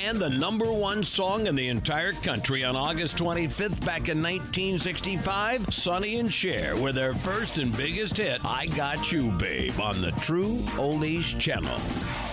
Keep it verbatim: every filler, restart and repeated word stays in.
and the number one song in the entire country on August twenty-fifth back in nineteen sixty-five, Sonny and Cher with their first and biggest hit, I Got You, Babe, on the True Oldies Channel.